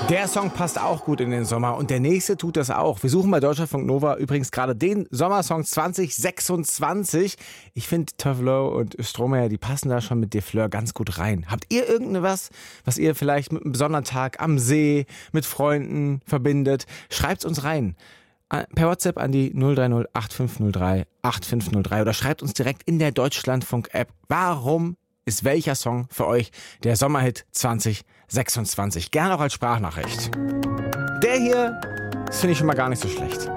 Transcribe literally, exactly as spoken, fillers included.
Der Song passt auch gut in den Sommer und der nächste tut das auch. Wir suchen bei Deutschlandfunk Nova übrigens gerade den Sommersong zwanzig sechsundzwanzig. Ich finde Tövlo und Stromae, die passen da schon mit De Fleur ganz gut rein. Habt ihr irgendwas, was ihr vielleicht mit einem besonderen Tag am See, mit Freunden verbindet? Schreibt's uns rein. Per WhatsApp an die null drei null acht fünf null drei acht fünf null drei oder schreibt uns direkt in der Deutschlandfunk-App. Warum ist welcher Song für euch der Sommerhit zwanzig sechsundzwanzig? Gerne auch als Sprachnachricht. Der hier, das finde ich schon mal gar nicht so schlecht.